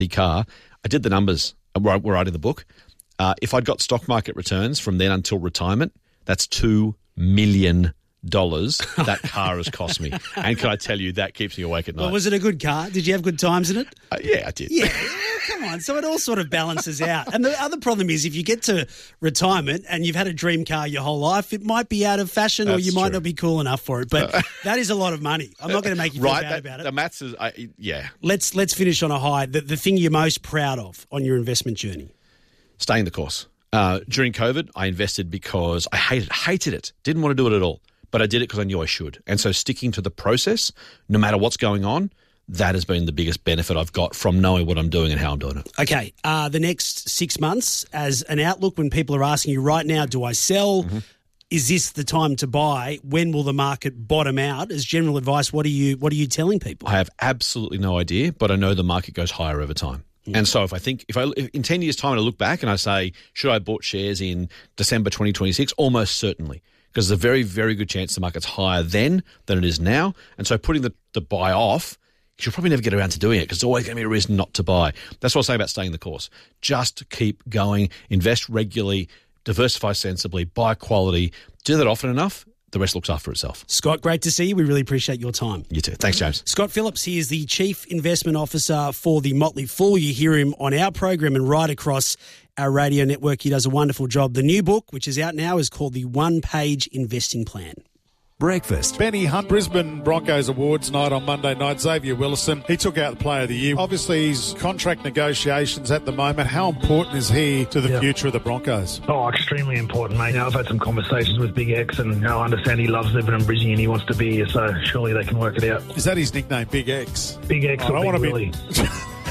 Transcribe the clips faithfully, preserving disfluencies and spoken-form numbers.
car, I did the numbers where I, where I did the book. Uh, if I'd got stock market returns from then until retirement, that's two million dollars that car has cost me. And can I tell you, that keeps me awake at night. Well, was it a good car? Did you have good times in it? Uh, yeah, I did. Yeah, come on. So it all sort of balances out. And the other problem is if you get to retirement and you've had a dream car your whole life, it might be out of fashion That's or you might true. not be cool enough for it. But uh, that is a lot of money. I'm not going to make you feel right, bad that, about it. The maths is, I, yeah. Let's, let's finish on a high. The, the thing you're most proud of on your investment journey? Staying the course. Uh, during COVID, I invested because I hated, hated it. Didn't want to do it at all. But I did it because I knew I should. And so sticking to the process, no matter what's going on, that has been the biggest benefit I've got from knowing what I'm doing and how I'm doing it. Okay, uh, the next six months as an outlook, when people are asking you right now, do I sell? Mm-hmm. Is this the time to buy? When will the market bottom out? As general advice, what are you what are you telling people? I have absolutely no idea, but I know the market goes higher over time. Mm. And so if I think, if I if in ten years' time I look back and I say, should I have bought shares in December twenty twenty-six? Almost certainly. Because there's a very, very good chance the market's higher then than it is now. And so putting the, the buy off, you'll probably never get around to doing it because there's always going to be a reason not to buy. That's what I say about staying the course. Just keep going, invest regularly, diversify sensibly, buy quality. Do that often enough, the rest looks after itself. Scott, great to see you. We really appreciate your time. You too. Thanks, James. Scott Phillips, he is the Chief Investment Officer for the Motley Fool. You hear him on our program and right across our radio network. He does a wonderful job. The new book, which is out now, is called The One Page Investing Plan. Breakfast. Benny Hunt, Brisbane Broncos Awards night on Monday night. Xavier Willison, he took out the Player of the Year. Obviously, his contract negotiations at the moment. How important is he to the yeah. future of the Broncos? Oh, extremely important, mate. Now, I've had some conversations with Big X, and you know, I understand he loves living in Brisbane and he wants to be here, so surely they can work it out. Is that his nickname, Big X? Big X oh, or I Big Willie? Be...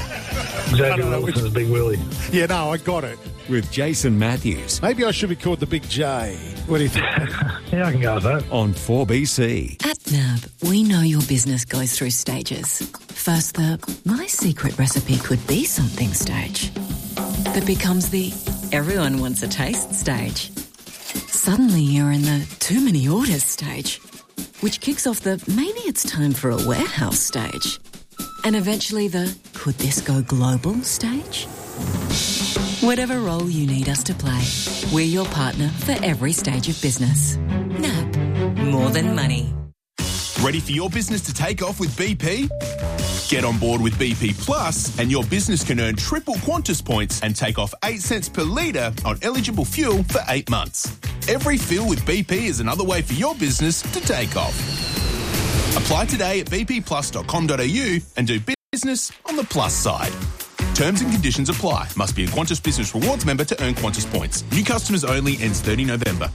Xavier Wilson's Big Willie. Yeah, no, I got it. With Jason Matthews. Maybe I should be called the Big J. What do you think? Yeah, I can go with that. On four B C. At NAB, we know your business goes through stages. First, the my secret recipe could be something stage. That becomes the everyone wants a taste stage. Suddenly you're in the too many orders stage, which kicks off the maybe it's time for a warehouse stage. And eventually the could this go global stage? Whatever role you need us to play, we're your partner for every stage of business. NAB, more than money. Ready for your business to take off with B P? Get on board with B P Plus and your business can earn triple Qantas points and take off eight cents per litre on eligible fuel for eight months. Every fill with B P is another way for your business to take off. Apply today at b p plus dot com dot a u and do business on the plus side. Terms and conditions apply. Must be a Qantas Business Rewards member to earn Qantas points. New customers only. Ends thirtieth of November.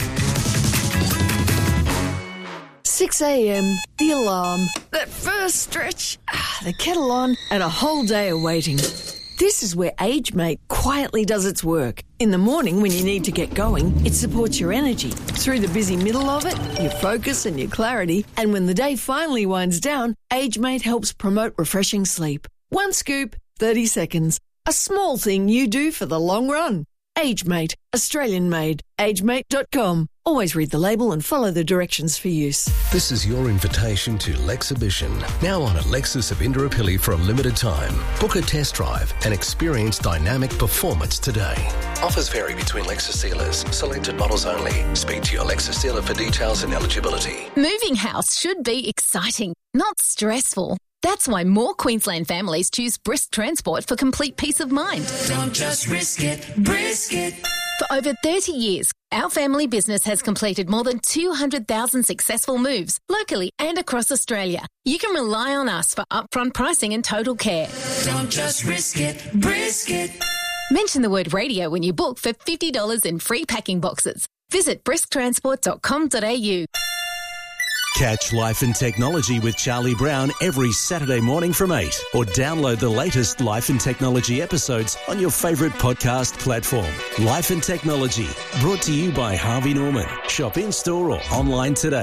six a.m, the alarm, that first stretch, the kettle on, and a whole day of waiting. This is where AgeMate quietly does its work. In the morning when you need to get going, it supports your energy. Through the busy middle of it, your focus and your clarity. And when the day finally winds down, AgeMate helps promote refreshing sleep. One scoop, thirty seconds. A small thing you do for the long run. AgeMate, Australian made. agemate dot com. Always read the label and follow the directions for use. This is your invitation to Lexhibition. Now on at Lexus of Indooroopilly for a limited time. Book a test drive and experience dynamic performance today. Offers vary between Lexus dealers. Selected models only. Speak to your Lexus dealer for details and eligibility. Moving house should be exciting, not stressful. That's why more Queensland families choose Brisk Transport for complete peace of mind. Don't just risk it, brisk it. For over thirty years, our family business has completed more than two hundred thousand successful moves locally and across Australia. You can rely on us for upfront pricing and total care. Don't just risk it, brisk it. Mention the word radio when you book for fifty dollars in free packing boxes. Visit brisk transport dot com dot a u. Catch Life and Technology with Charlie Brown every Saturday morning from eight, or download the latest Life and Technology episodes on your favourite podcast platform. Life and Technology, brought to you by Harvey Norman. Shop in-store or online today.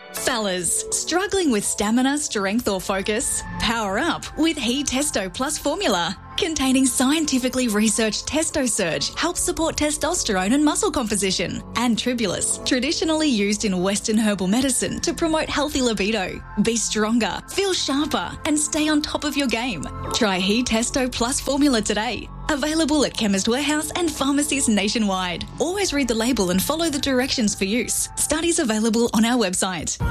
Fellas, struggling with stamina, strength or focus? Power up with He Testo Plus formula. Containing scientifically researched Testo Surge helps support testosterone and muscle composition. And Tribulus, traditionally used in Western herbal medicine to promote healthy libido. Be stronger, feel sharper and stay on top of your game. Try He Testo Plus formula today. Available at Chemist Warehouse and pharmacies nationwide. Always read the label and follow the directions for use. Studies available on our website.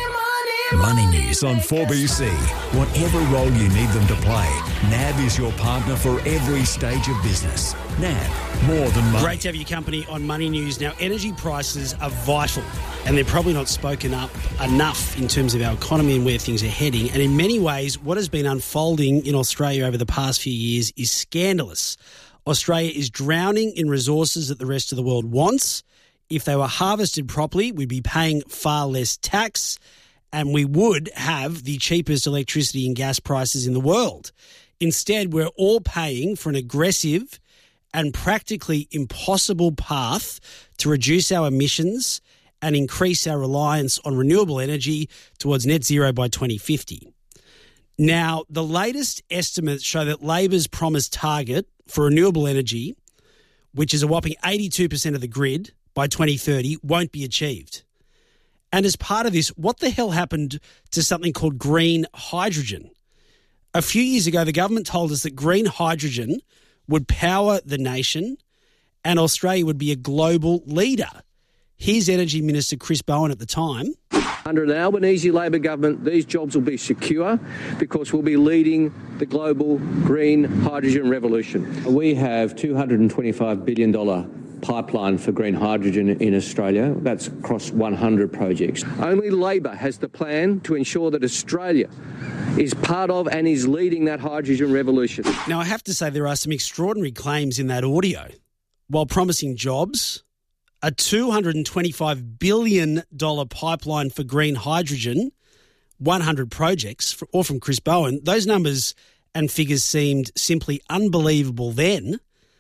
Money News on four B C. Whatever role you need them to play, N A B is your partner for every stage of business. N A B, more than money. Great to have your company on Money News. Now, energy prices are vital, and they're probably not spoken up enough in terms of our economy and where things are heading. And in many ways, what has been unfolding in Australia over the past few years is scandalous. Australia is drowning in resources that the rest of the world wants. If they were harvested properly, we'd be paying far less tax, and we would have the cheapest electricity and gas prices in the world. Instead, we're all paying for an aggressive and practically impossible path to reduce our emissions and increase our reliance on renewable energy towards net zero by twenty fifty. Now, the latest estimates show that Labor's promised target for renewable energy, which is a whopping eighty-two percent of the grid by twenty thirty, won't be achieved. And as part of this, what the hell happened to something called green hydrogen? A few years ago, the government told us that green hydrogen would power the nation and Australia would be a global leader. Here's Energy Minister Chris Bowen at the time. Under an Albanese Labor government, these jobs will be secure because we'll be leading the global green hydrogen revolution. We have two hundred twenty-five billion dollars pipeline for green hydrogen in Australia. That's across one hundred projects. Only Labor has the plan to ensure that Australia is part of and is leading that hydrogen revolution. Now, I have to say there are some extraordinary claims in that audio. While promising jobs, a two hundred twenty-five billion dollars pipeline for green hydrogen, one hundred projects, all from Chris Bowen, those numbers and figures seemed simply unbelievable then.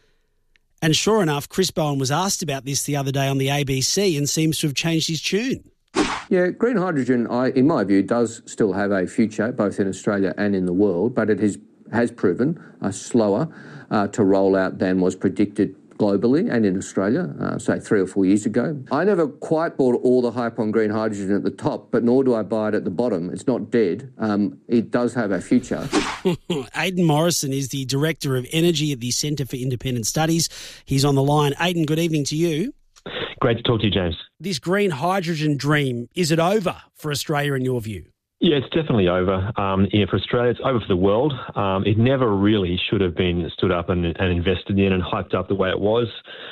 And sure enough, Chris Bowen was asked about this the other day on the A B C and seems to have changed his tune. Yeah, green hydrogen, I, in my view, does still have a future, both in Australia and in the world, but it has, has proven uh, slower uh, to roll out than was predicted globally and in Australia, uh, say three or four years ago. I never quite bought all the hype on green hydrogen at the top, but nor do I buy it at the bottom. It's not dead. Um, it does have a future. Aidan Morrison is the Director of Energy at the Centre for Independent Studies. He's on the line. Aidan, good evening to you. Great to talk to you, James. This green hydrogen dream, is it over for Australia in your view? Yeah, it's definitely over. Um, yeah, for Australia, it's over for the world. Um, it never really should have been stood up and, and invested in and hyped up the way it was.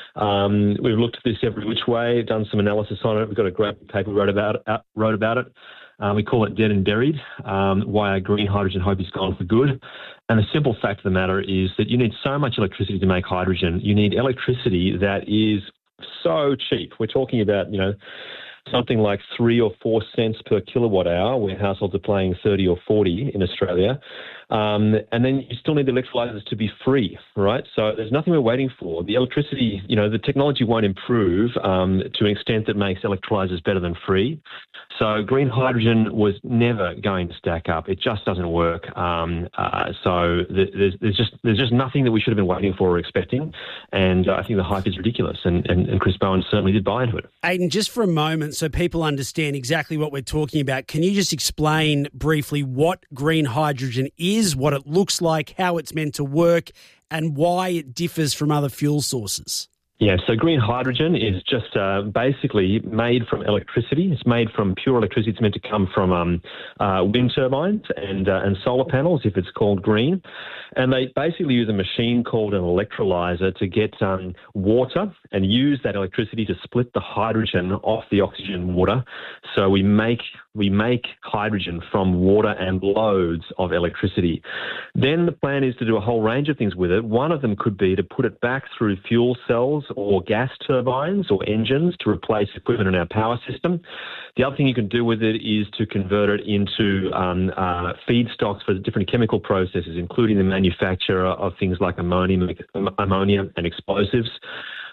Um, we've looked at this every which way, done some analysis on it. We've got a great paper wrote about it. Uh, wrote about it. Um, we call it Dead and Buried, um, why our green hydrogen hope is gone for good. And the simple fact of the matter is that you need so much electricity to make hydrogen. You need electricity that is so cheap. We're talking about, you know, something like three or four cents per kilowatt hour, where households are paying thirty or forty in Australia. Um, and then you still need the electrolyzers to be free, right? So there's nothing we're waiting for. The electricity, you know, the technology won't improve um, to an extent that makes electrolyzers better than free. So green hydrogen was never going to stack up. It just doesn't work. Um, uh, so there's, there's just there's just nothing that we should have been waiting for or expecting. And uh, I think the hype is ridiculous. And, and, and Chris Bowen certainly did buy into it. Aidan, just for a moment, so people understand exactly what we're talking about, can you just explain briefly what green hydrogen is, what it looks like, how it's meant to work, and why it differs from other fuel sources? Yeah, so green hydrogen is just uh, basically made from electricity. It's made from pure electricity. It's meant to come from um, uh, wind turbines and uh, and solar panels, if it's called green. And they basically use a machine called an electrolyzer to get um, water and use that electricity to split the hydrogen off the oxygen water. So we make we make hydrogen from water and loads of electricity. Then the plan is to do a whole range of things with it. One of them could be to put it back through fuel cells or gas turbines or engines to replace equipment in our power system. The other thing you can do with it is to convert it into um, uh, feedstocks for different chemical processes, including the manufacture of things like ammonia, ammonia and explosives.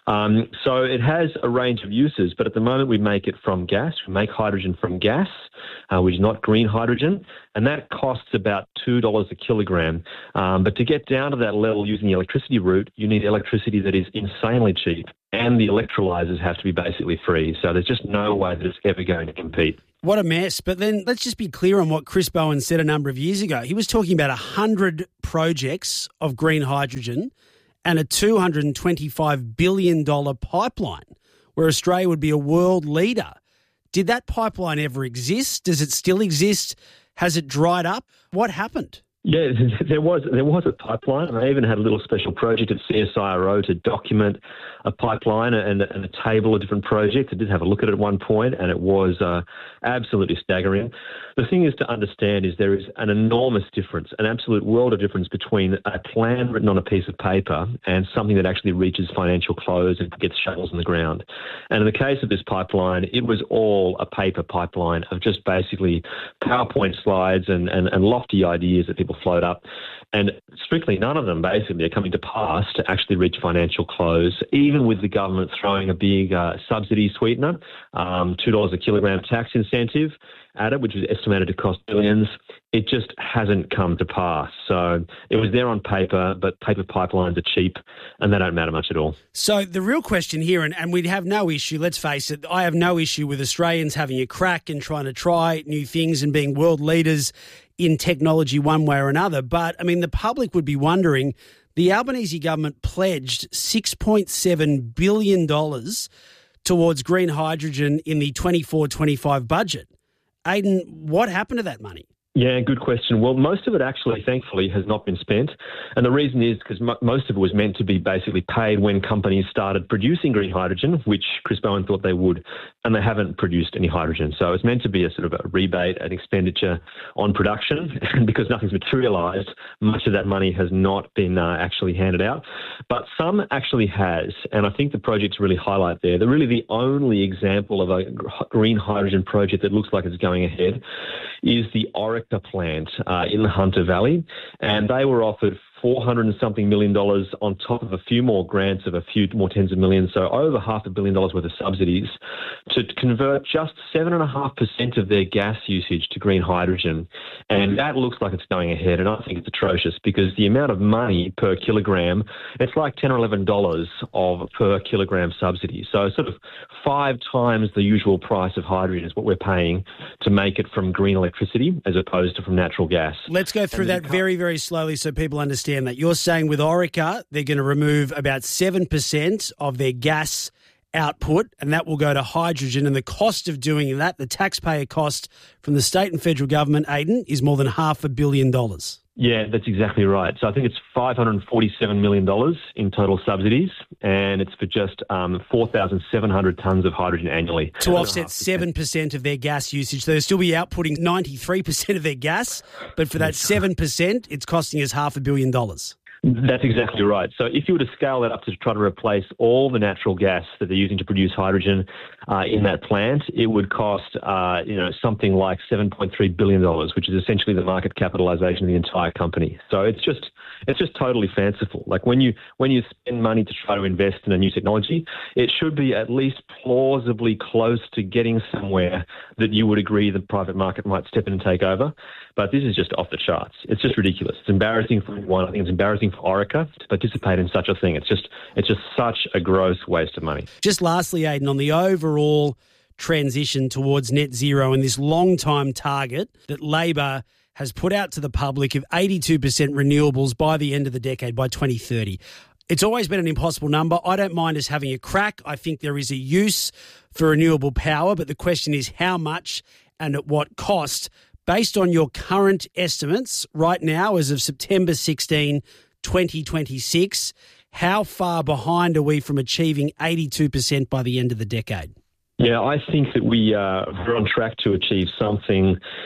Um, so it has a range of uses, but at the moment we make it from gas. We make hydrogen from gas, uh, which is not green hydrogen, and that costs about two dollars a kilogram. Um, but to get down to that level using the electricity route, you need electricity that is insanely cheap, and the electrolyzers have to be basically free. So there's just no way that it's ever going to compete. What a mess. But then let's just be clear on what Chris Bowen said a number of years ago. He was talking about one hundred projects of green hydrogen and a two hundred twenty-five billion dollars pipeline where Australia would be a world leader. Did that pipeline ever exist? Does it still exist? Has it dried up? What happened? Yeah, there was there was a pipeline, and I even had a little special project at C S I R O to document a pipeline and, and a table of different projects. I did have a look at it at one point, and it was uh, absolutely staggering. The thing is to understand is there is an enormous difference, an absolute world of difference between a plan written on a piece of paper and something that actually reaches financial close and gets shovels in the ground. And in the case of this pipeline, it was all a paper pipeline of just basically PowerPoint slides and, and, and lofty ideas that people float up, and strictly none of them basically are coming to pass to actually reach financial close, even with the government throwing a big uh, subsidy sweetener, um, two dollars a kilogram tax incentive at it, which was estimated to cost billions. It just hasn't come to pass. So it was there on paper, but paper pipelines are cheap and they don't matter much at all. So the real question here, and, and we'd have no issue, let's face it, I have no issue with Australians having a crack and trying to try new things and being world leaders in technology one way or another. But, I mean, the public would be wondering, the Albanese government pledged six point seven billion dollars towards green hydrogen in the twenty-four twenty-five budget. Aidan, what happened to that money? Yeah, good question. Well, most of it actually, thankfully, has not been spent. And the reason is because m- most of it was meant to be basically paid when companies started producing green hydrogen, which Chris Bowen thought they would, and they haven't produced any hydrogen. So it's meant to be a sort of a rebate, an expenditure on production. And because nothing's materialised, much of that money has not been uh, actually handed out. But some actually has. And I think the projects really highlight there. They're really the only example of a green hydrogen project that looks like it's going ahead is the Orica plant uh, in the Hunter Valley, and they were offered four hundred and something million dollars on top of a few more grants of a few more tens of millions, so over half a billion dollars worth of subsidies to convert just seven and a half percent of their gas usage to green hydrogen. And that looks like it's going ahead, and I think it's atrocious because the amount of money per kilogram, it's like ten or eleven dollars of per kilogram subsidy. So sort of five times the usual price of hydrogen is what we're paying to make it from green electricity as opposed to from natural gas. Let's go through that very, very slowly so people understand that. You're saying with Orica, they're going to remove about seven percent of their gas output, and that will go to hydrogen. And the cost of doing that, the taxpayer cost from the state and federal government, Aidan, is more than half a billion dollars. Yeah, that's exactly right. So I think it's five hundred forty-seven million dollars in total subsidies, and it's for just um, four thousand seven hundred tonnes of hydrogen annually. To offset seven percent of their gas usage. So they'll still be outputting ninety-three percent of their gas, but for that seven percent, it's costing us half a billion dollars. That's exactly right. So if you were to scale that up to try to replace all the natural gas that they're using to produce hydrogen uh, in that plant, it would cost uh, you know something like seven point three billion dollars, which is essentially the market capitalization of the entire company. So it's just it's just totally fanciful. Like when you when you spend money to try to invest in a new technology, it should be at least plausibly close to getting somewhere that you would agree the private market might step in and take over. But this is just off the charts. It's just ridiculous. It's embarrassing for one. I think it's embarrassing for Orica to participate in such a thing. It's just it's just such a gross waste of money. Just lastly, Aidan, on the overall transition towards net zero and this long-time target that Labor has put out to the public of eighty-two percent renewables by the end of the decade, by twenty thirty. It's always been an impossible number. I don't mind us having a crack. I think there is a use for renewable power, but the question is how much and at what cost? Based on your current estimates right now, as of September sixteenth, twenty twenty-six, how far behind are we from achieving eighty-two percent by the end of the decade? Yeah, I think that we uh, are on track to achieve something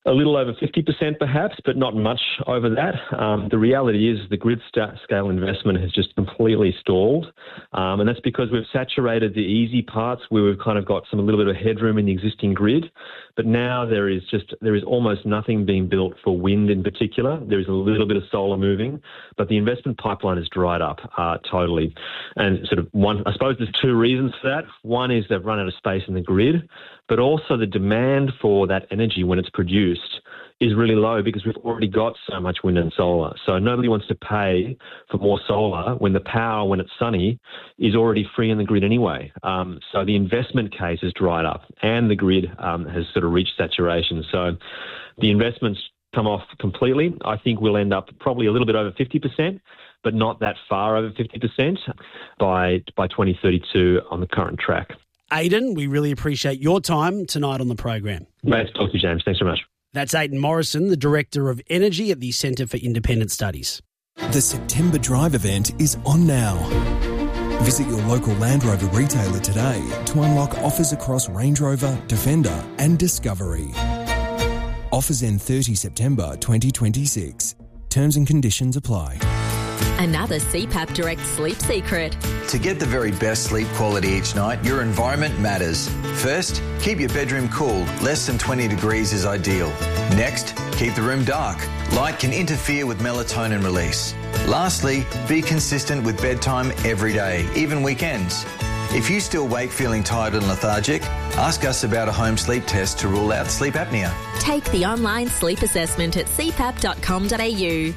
a little over fifty percent perhaps, but not much over that. Um, the reality is the grid st- scale investment has just completely stalled. Um, and that's because we've saturated the easy parts where we've kind of got some a little bit of headroom in the existing grid. But now there is just, there is almost nothing being built for wind in particular. There is a little bit of solar moving, but the investment pipeline has dried up uh, totally. And sort of one, I suppose there's two reasons for that. One is they've run out of space in the grid, but also the demand for that energy when it's produced is really low because we've already got so much wind and solar. So nobody wants to pay for more solar when the power, when it's sunny, is already free in the grid anyway. Um, so the investment case has dried up and the grid um, has sort of reached saturation. So the investments come off completely. I think we'll end up probably a little bit over fifty percent, but not that far over fifty percent by, by twenty thirty-two on the current track. Aidan, we really appreciate your time tonight on the program. Great to talk to you, James. Thanks very much. That's Aidan Morrison, the Director of Energy at the Centre for Independent Studies. The September Drive event is on now. Visit your local Land Rover retailer today to unlock offers across Range Rover, Defender and Discovery. Offers end thirtieth of September twenty twenty-six. Terms and conditions apply. Another C PAP Direct sleep secret. To get the very best sleep quality each night, your environment matters. First, keep your bedroom cool. Less than twenty degrees is ideal. Next, keep the room dark. Light can interfere with melatonin release. Lastly, be consistent with bedtime every day, even weekends. If you still wake feeling tired and lethargic, ask us about a home sleep test to rule out sleep apnea. Take the online sleep assessment at c pap dot com dot a u.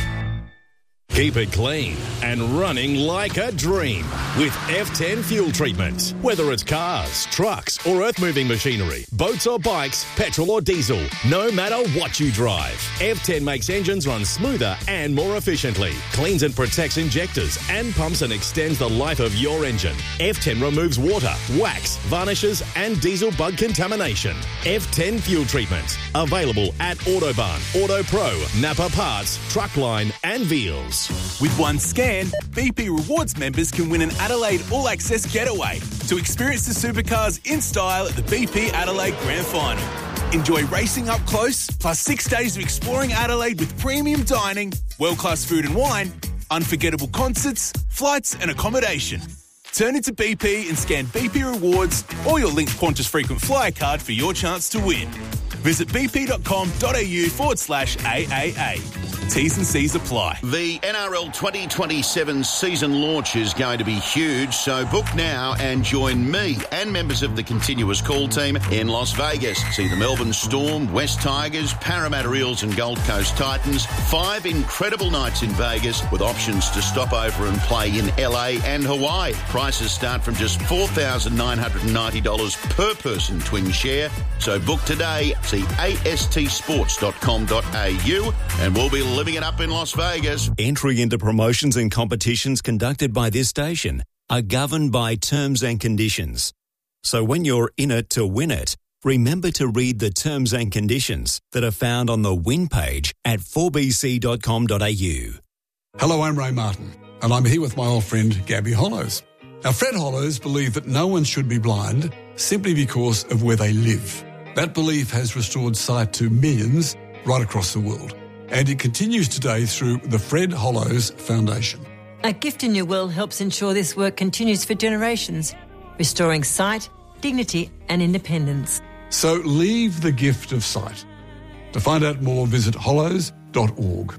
Keep it clean and running like a dream with F ten fuel treatment. Whether it's cars, trucks or earth-moving machinery, boats or bikes, petrol or diesel, no matter what you drive, F ten makes engines run smoother and more efficiently, cleans and protects injectors and pumps and extends the life of your engine. F ten removes water, wax, varnishes and diesel bug contamination. F ten fuel treatment. Available at Autobarn, AutoPro, Napa Parts, Truckline and Veals. With one scan, B P Rewards members can win an Adelaide All Access getaway to experience the supercars in style at the B P Adelaide Grand Final. Enjoy racing up close, plus six days of exploring Adelaide with premium dining, world-class food and wine, unforgettable concerts, flights and accommodation. Turn into B P and scan B P Rewards or your linked Qantas frequent flyer card for your chance to win. Visit bp.com.au forward slash AAA. T's and C's apply. The N R L twenty twenty-seven season launch is going to be huge, so book now and join me and members of the Continuous Call team in Las Vegas. See the Melbourne Storm, West Tigers, Parramatta Eels and Gold Coast Titans. Five incredible nights in Vegas with options to stop over and play in L A and Hawaii. Prices start from just four thousand nine hundred ninety dollars per person twin share. So book today. See a s t sports dot com dot a u and we'll be living it up in Las Vegas. Entry into promotions and competitions conducted by this station are governed by terms and conditions. So when you're in it to win it, remember to read the terms and conditions that are found on the win page at four b c dot com dot a u. Hello, I'm Ray Martin, and I'm here with my old friend Gabby Hollows. Now, Fred Hollows believe that no one should be blind simply because of where they live. That belief has restored sight to millions right across the world. And it continues today through the Fred Hollows Foundation. A Gift in Your Will helps ensure this work continues for generations, restoring sight, dignity and independence. So leave the gift of sight. To find out more, visit hollows dot org.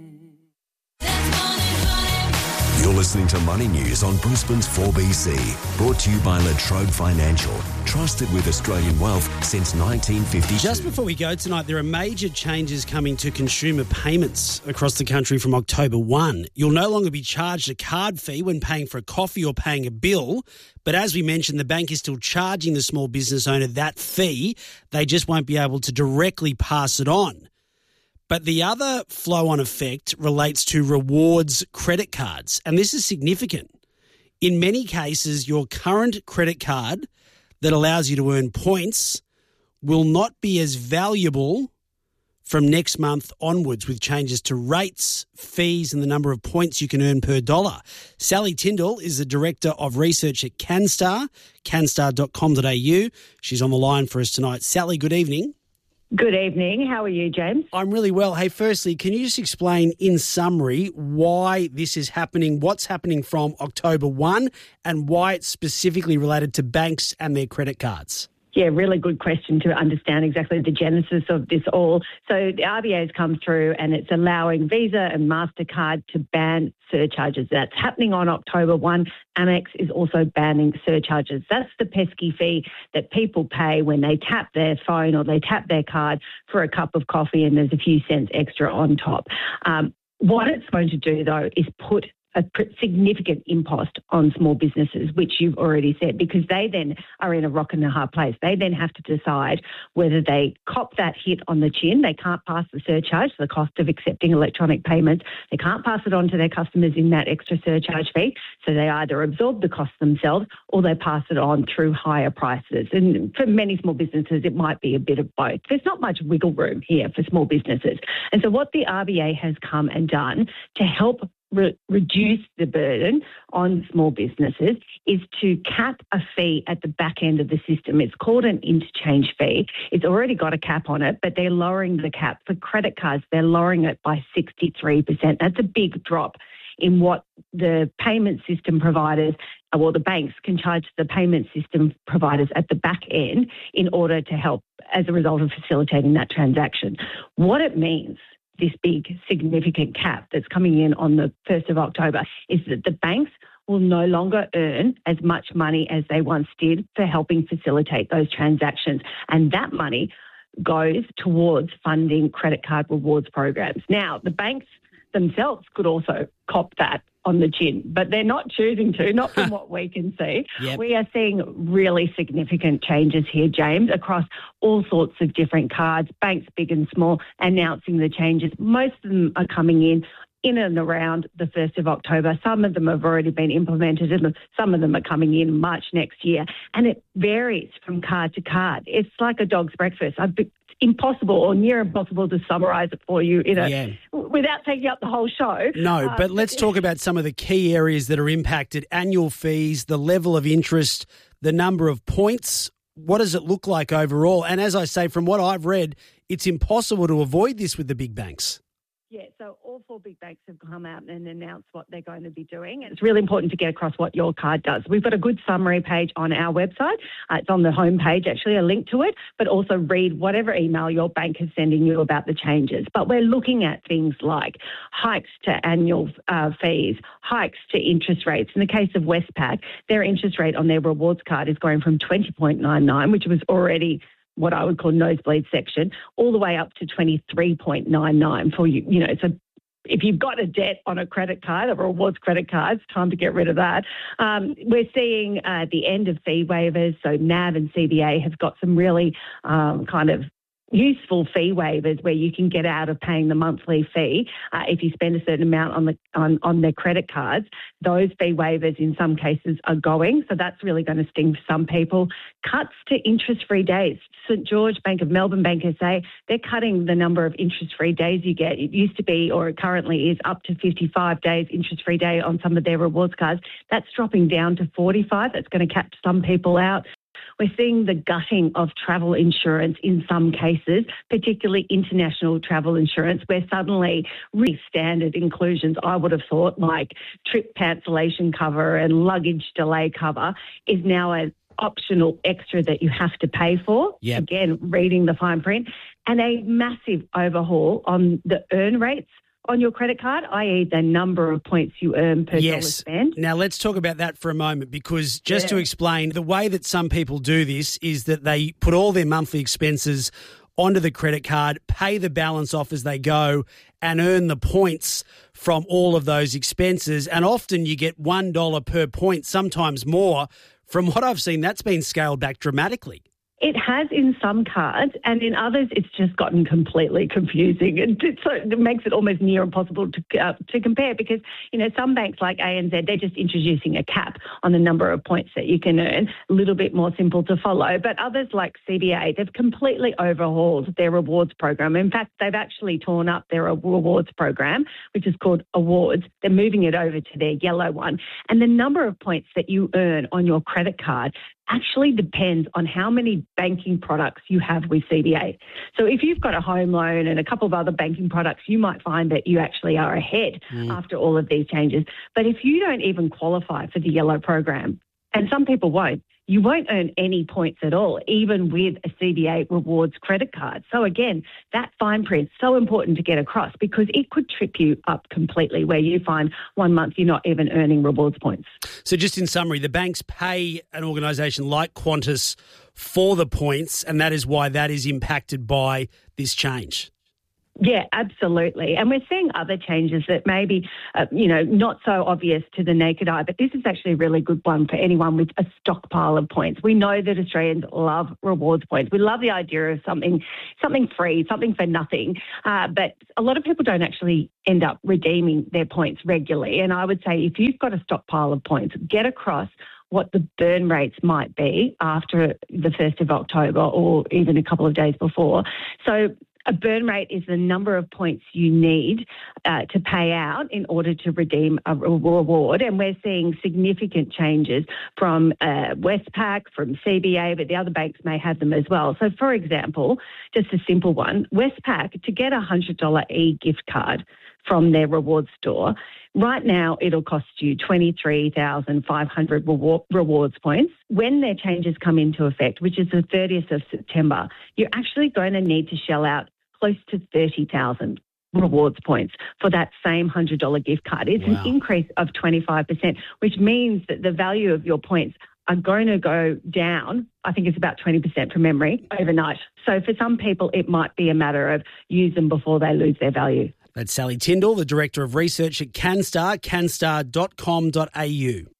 You're listening to Money News on Brisbane's four B C, brought to you by La Trobe Financial, trusted with Australian wealth since nineteen fifty-two. Just before we go tonight, there are major changes coming to consumer payments across the country from October first. You'll no longer be charged a card fee when paying for a coffee or paying a bill, but as we mentioned, the bank is still charging the small business owner that fee. They just won't be able to directly pass it on. But the other flow-on effect relates to rewards credit cards, and this is significant. In many cases, your current credit card that allows you to earn points will not be as valuable from next month onwards with changes to rates, fees and the number of points you can earn per dollar. Sally Tyndall is the Director of Research at Canstar, canstar dot com dot a u. She's on the line for us tonight. Sally, good evening. Good evening. How are you, James? I'm really well. Hey, firstly, can you just explain in summary why this is happening, what's happening from October first, and why it's specifically related to banks and their credit cards? Yeah, really good question to understand exactly the genesis of this all. So the R B A has come through and it's allowing Visa and MasterCard to ban surcharges. That's happening on October first. Amex is also banning surcharges. That's the pesky fee that people pay when they tap their phone or they tap their card for a cup of coffee and there's a few cents extra on top. Um, what it's going to do, though, is put a significant impost on small businesses, which you've already said, because they then are in a rock and a hard place. They then have to decide whether they cop that hit on the chin. They can't pass the surcharge, the cost of accepting electronic payments. They can't pass it on to their customers in that extra surcharge fee. So they either absorb the cost themselves or they pass it on through higher prices. And for many small businesses, it might be a bit of both. There's not much wiggle room here for small businesses. And so what the R B A has come and done to help Re- reduce the burden on small businesses is to cap a fee at the back end of the system. It's called an interchange fee. It's already got a cap on it, but they're lowering the cap. For credit cards, they're lowering it by sixty-three percent. That's a big drop in what the payment system providers, well, the banks can charge the payment system providers at the back end in order to help as a result of facilitating that transaction. What it means, this big significant cap that's coming in on the first of October, is that the banks will no longer earn as much money as they once did for helping facilitate those transactions. And that money goes towards funding credit card rewards programs. Now, the banks themselves could also cop that on the chin, but they're not choosing to, not from what we can see. Yep. We are seeing really significant changes here, James, across all sorts of different cards, banks big and small, announcing the changes. Most of them are coming in in and around the first of October. Some of them have already been implemented and some of them are coming in March next year. And it varies from card to card. It's like a dog's breakfast. I've been, impossible or near impossible to summarise it for you in a, yeah. without taking up the whole show. No, but um, let's talk about some of the key areas that are impacted: annual fees, the level of interest, the number of points. What does it look like overall? And as I say, from what I've read, it's impossible to avoid this with the big banks. Yeah, so all four big banks have come out and announced what they're going to be doing. It's really important to get across what your card does. We've got a good summary page on our website. Uh, it's on the homepage, actually, a link to it, but also read whatever email your bank is sending you about the changes. But we're looking at things like hikes to annual uh, fees, hikes to interest rates. In the case of Westpac, their interest rate on their rewards card is going from twenty point nine nine, which was already what I would call nosebleed section, all the way up to twenty-three point nine nine for you. You know, so if you've got a debt on a credit card, a rewards credit card, it's time to get rid of that. Um, we're seeing uh, the end of fee waivers. So N A B and C B A have got some really um, kind of useful fee waivers where you can get out of paying the monthly fee uh, if you spend a certain amount on the on, on their credit cards. Those fee waivers in some cases are going, so that's really going to sting for some people. Cuts to interest-free days. St George, Bank of Melbourne, Bank S A, they're cutting the number of interest-free days you get. It used to be, or it currently is, up to fifty-five days interest-free day on some of their rewards cards. That's dropping down to forty-five. That's going to catch some people out. We're seeing the gutting of travel insurance in some cases, particularly international travel insurance, where suddenly really standard inclusions, I would have thought, like trip cancellation cover and luggage delay cover, is now an optional extra that you have to pay for. Yep. Again, reading the fine print. And a massive overhaul on the earn rates on your credit card, that is the number of points you earn per yes. dollar spent. Now, let's talk about that for a moment, because just yeah. to explain, the way that some people do this is that they put all their monthly expenses onto the credit card, pay the balance off as they go, and earn the points from all of those expenses. And often you get one dollar per point, sometimes more. From what I've seen, that's been scaled back dramatically. It has in some cards, and in others it's just gotten completely confusing. And so it makes it almost near impossible to uh, to compare, because, you know, some banks like A N Z, they're just introducing a cap on the number of points that you can earn, a little bit more simple to follow. But others like C B A, they've completely overhauled their rewards program. In fact, they've actually torn up their rewards program, which is called Awards. They're moving it over to their yellow one. And the number of points that you earn on your credit card, actually depends on how many banking products you have with C B A. So if you've got a home loan and a couple of other banking products, you might find that you actually are ahead mm. after all of these changes. But if you don't even qualify for the yellow program, and some people won't, you won't earn any points at all, even with a C B A rewards credit card. So again, that fine print, so important to get across because it could trip you up completely where you find one month you're not even earning rewards points. So just in summary, the banks pay an organisation like Qantas for the points, and that is why that is impacted by this change. Yeah, absolutely. And we're seeing other changes that may be, uh, you know, not so obvious to the naked eye, but this is actually a really good one for anyone with a stockpile of points. We know that Australians love rewards points. We love the idea of something something free, something for nothing. Uh, but a lot of people don't actually end up redeeming their points regularly. And I would say if you've got a stockpile of points, get across what the burn rates might be after the first of October or even a couple of days before. So a burn rate is the number of points you need uh, to pay out in order to redeem a reward. And we're seeing significant changes from uh, Westpac, from C B A, but the other banks may have them as well. So, for example, just a simple one, Westpac, to get a one hundred dollars e-gift card from their rewards store, right now it'll cost you twenty-three thousand five hundred reward, rewards points. When their changes come into effect, which is the thirtieth of September, you're actually going to need to shell out close to thirty thousand rewards points for that same one hundred dollars gift card. It's wow. an increase of twenty-five percent, which means that the value of your points are going to go down, I think it's about twenty percent from memory, overnight. So for some people, it might be a matter of use them before they lose their value. That's Sally Tyndall, the Director of Research at Canstar, canstar dot com dot a u.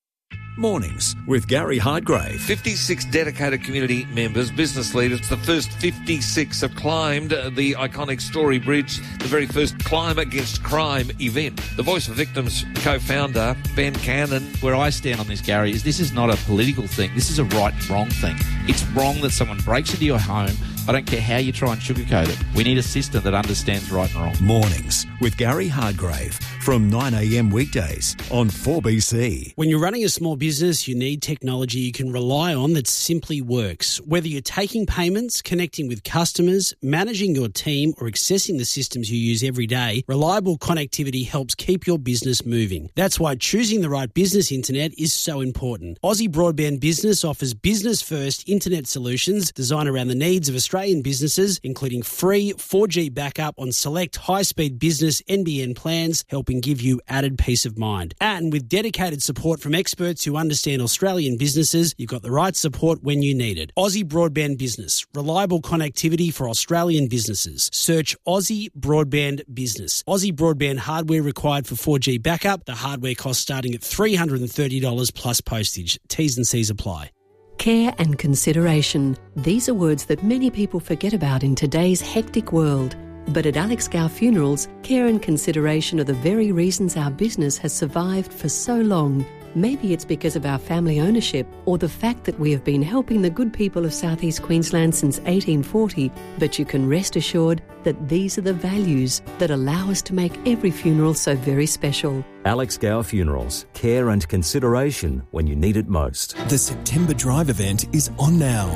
Mornings with Gary Hardgrave. fifty-six dedicated community members, business leaders. The first fifty-six have climbed the iconic Story Bridge, the very first Climb Against Crime event. The Voice of Victims co-founder, Ben Cannon. Where I stand on this, Gary, is this is not a political thing. This is a right and wrong thing. It's wrong that someone breaks into your home. I don't care how you try and sugarcoat it. We need a system that understands right and wrong. Mornings with Gary Hardgrave from nine a m weekdays on four B C. When you're running a small business, you need technology you can rely on that simply works. Whether you're taking payments, connecting with customers, managing your team, or accessing the systems you use every day, reliable connectivity helps keep your business moving. That's why choosing the right business internet is so important. Aussie Broadband Business offers business-first internet solutions designed around the needs of Australian businesses, including free four G backup on select high-speed business N B N plans, helping give you added peace of mind. And with dedicated support from experts who understand Australian businesses, you've got the right support when you need it. Aussie Broadband Business. Reliable connectivity for Australian businesses. Search Aussie Broadband Business. Aussie Broadband hardware required for four G backup. The hardware cost starting at three hundred thirty dollars plus postage. T's and C's apply. Care and consideration. These are words that many people forget about in today's hectic world. But at Alex Gow Funerals, care and consideration are the very reasons our business has survived for so long. Maybe it's because of our family ownership or the fact that we have been helping the good people of South East Queensland since eighteen forty, but you can rest assured that these are the values that allow us to make every funeral so very special. Alex Gow Funerals. Care and consideration when you need it most. The September Drive event is on now.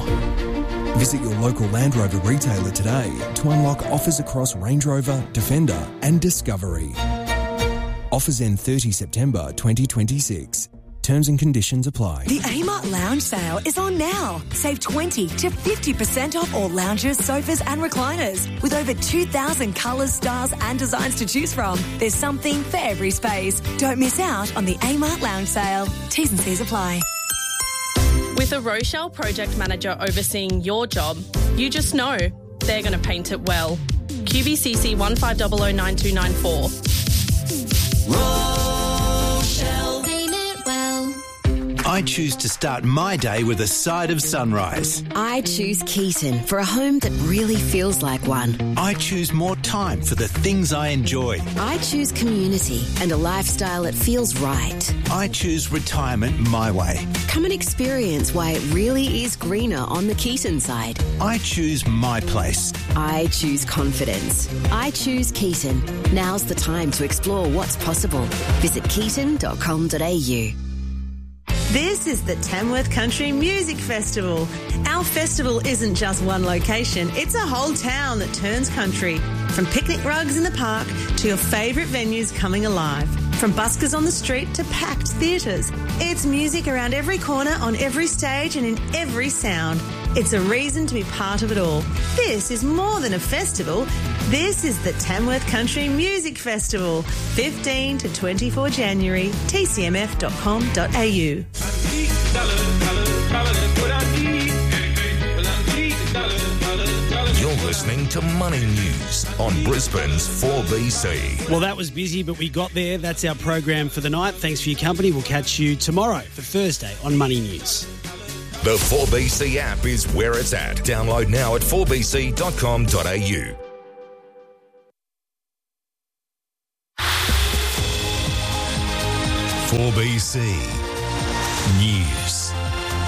Visit your local Land Rover retailer today to unlock offers across Range Rover, Defender and Discovery. Offers end thirtieth September twenty twenty-six. Terms and conditions apply. The Amart Lounge sale is on now. Save twenty to fifty percent off all lounges, sofas and recliners. With over two thousand colours, styles and designs to choose from, there's something for every space. Don't miss out on the Amart Lounge sale. T's and C's apply. With a Rochelle project manager overseeing your job, you just know they're going to paint it well. Q B C C one five zero zero nine two nine four. Rochelle, paint it well. I choose to start my day with a side of sunrise. I choose Keaton for a home that really feels like one. I choose more time for the things I enjoy. I choose community and a lifestyle that feels right. I choose retirement my way. Come and experience why it really is greener on the Keaton side. I choose my place. I choose confidence. I choose Keaton. Now's the time to explore what's possible. Visit keaton dot com dot a u. This is the Tamworth Country Music Festival. Our festival isn't just one location, it's a whole town that turns country. From picnic rugs in the park to your favourite venues coming alive. From buskers on the street to packed theatres. It's music around every corner, on every stage and in every sound. It's a reason to be part of it all. This is more than a festival. This is the Tamworth Country Music Festival. fifteen to twenty-four January, t c m f dot com dot a u. You're listening to Money News on Brisbane's four B C. Well, that was busy, but we got there. That's our program for the night. Thanks for your company. We'll catch you tomorrow for Thursday on Money News. The four B C app is where it's at. Download now at four b c dot com dot a u. four B C News.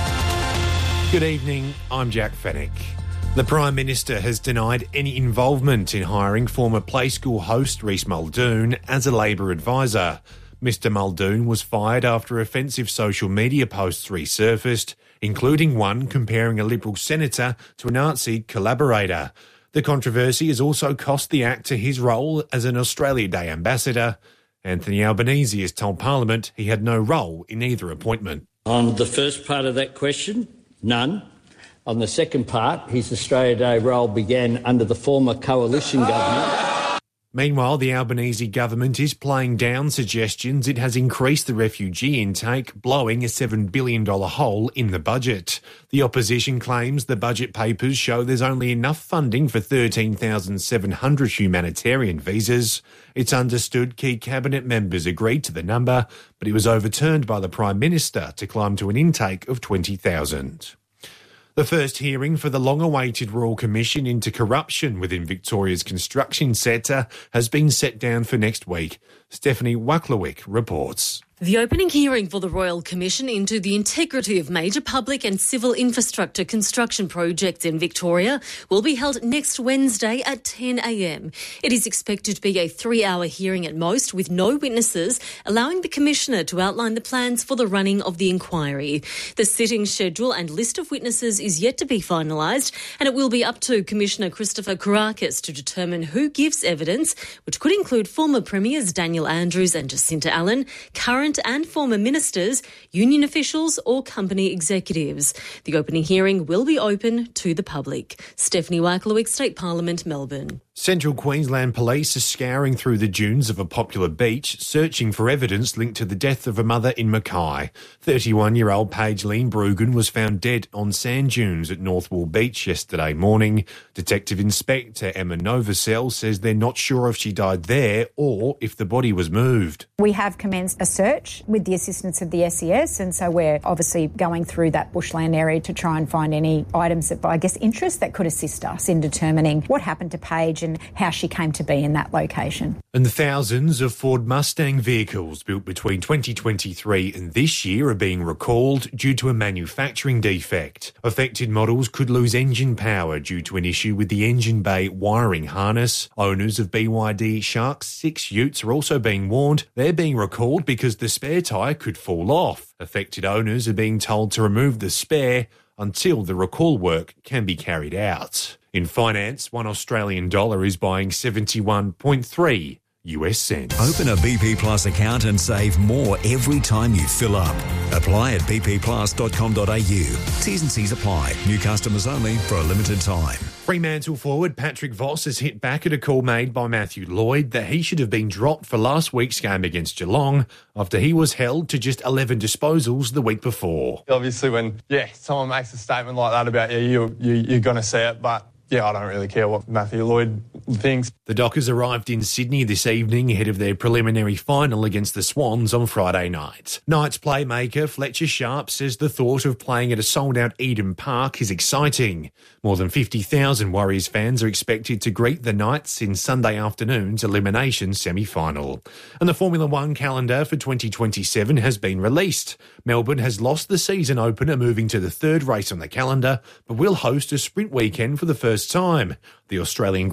Good evening, I'm Jack Fennick. The Prime Minister has denied any involvement in hiring former Play School host Rhys Muldoon as a Labor advisor. Mister Muldoon was fired after offensive social media posts resurfaced, including one comparing a Liberal senator to a Nazi collaborator. The controversy has also cost the actor his role as an Australia Day ambassador. Anthony Albanese has told Parliament he had no role in either appointment. On the first part of that question, none. On the second part, his Australia Day role began under the former coalition government. Meanwhile, the Albanese government is playing down suggestions it has increased the refugee intake, blowing a seven billion dollars hole in the budget. The opposition claims the budget papers show there's only enough funding for thirteen thousand seven hundred humanitarian visas. It's understood key cabinet members agreed to the number, but it was overturned by the Prime Minister to climb to an intake of twenty thousand. The first hearing for the long-awaited Royal Commission into corruption within Victoria's construction sector has been set down for next week. Stephanie Wacklewick reports. The opening hearing for the Royal Commission into the integrity of major public and civil infrastructure construction projects in Victoria will be held next Wednesday at ten a m. It is expected to be a three-hour hearing at most, with no witnesses, allowing the Commissioner to outline the plans for the running of the inquiry. The sitting schedule and list of witnesses is yet to be finalised, and it will be up to Commissioner Christopher Kourakis to determine who gives evidence, which could include former Premiers Daniel Andrews and Jacinta Allen, current and former ministers, union officials or company executives. The opening hearing will be open to the public. Stephanie Wacklewick, State Parliament, Melbourne. Central Queensland Police are scouring through the dunes of a popular beach, searching for evidence linked to the death of a mother in Mackay. thirty-one-year-old Paige Lean Brugan was found dead on sand dunes at Northwall Beach yesterday morning. Detective Inspector Emma Novosel says they're not sure if she died there or if the body was moved. We have commenced a search with the assistance of the S E S, and so we're obviously going through that bushland area to try and find any items of, I guess, interest that could assist us in determining what happened to Paige and how she came to be in that location. And the thousands of Ford Mustang vehicles built between twenty twenty-three and this year are being recalled due to a manufacturing defect. Affected models could lose engine power due to an issue with the engine bay wiring harness. Owners of B Y D Shark six utes are also being warned they're being recalled because the spare tyre could fall off. Affected owners are being told to remove the spare until the recall work can be carried out. In finance, one Australian dollar is buying seventy-one point three U S cents. Open a B P Plus account and save more every time you fill up. Apply at b p plus dot com dot a u. T's and C's apply. New customers only for a limited time. Fremantle forward Patrick Voss has hit back at a call made by Matthew Lloyd that he should have been dropped for last week's game against Geelong after he was held to just eleven disposals the week before. Obviously, when yeah someone makes a statement like that about you, you, you you're going to see it, but yeah, I don't really care what Matthew Lloyd thinks. The Dockers arrived in Sydney this evening ahead of their preliminary final against the Swans on Friday night. Knights playmaker Fletcher Sharp says the thought of playing at a sold-out Eden Park is exciting. More than fifty thousand Warriors fans are expected to greet the Knights in Sunday afternoon's elimination semi-final. And the Formula One calendar for twenty twenty-seven has been released. Melbourne has lost the season opener, moving to the third race on the calendar, but will host a sprint weekend for the first time. The Australian Grand Prix